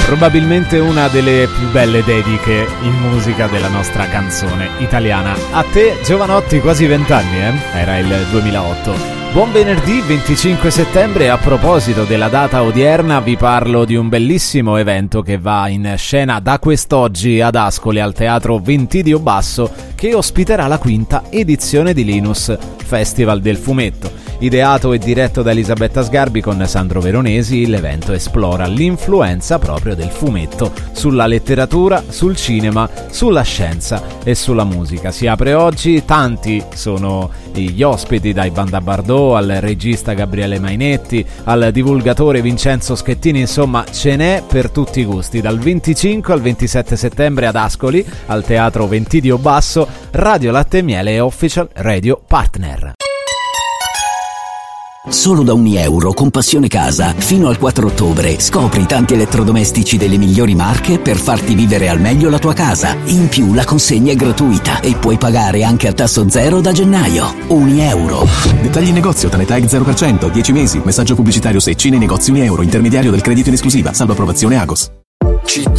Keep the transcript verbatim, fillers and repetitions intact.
Probabilmente una delle più belle dediche in musica della nostra canzone italiana. A te, Giovanotti, quasi vent'anni, eh? Era il duemilaotto. Buon venerdì venticinque settembre. A proposito della data odierna vi parlo di un bellissimo evento che va in scena da quest'oggi ad Ascoli al Teatro Ventidio Basso, che ospiterà la quinta edizione di Linus, Festival del Fumetto. Ideato e diretto da Elisabetta Sgarbi con Sandro Veronesi, l'evento esplora l'influenza proprio del fumetto sulla letteratura, sul cinema, sulla scienza e sulla musica. Si apre oggi, tanti sono gli ospiti, dai Banda Bardot al regista Gabriele Mainetti al divulgatore Vincenzo Schettini, insomma ce n'è per tutti i gusti. Dal venticinque al ventisette settembre ad Ascoli al Teatro Ventidio Basso. Radio Latte e Miele è official radio partner. Solo da ogni euro con Passione Casa fino al quattro ottobre scopri tanti elettrodomestici delle migliori marche per farti vivere al meglio la tua casa. In più la consegna è gratuita e puoi pagare anche a tasso zero da gennaio. Ogni euro. Dettagli in negozio, Tanetag zero per cento, dieci mesi, messaggio pubblicitario Secci nei negozi Unieuro, intermediario del credito in esclusiva, salvo approvazione Agos. Città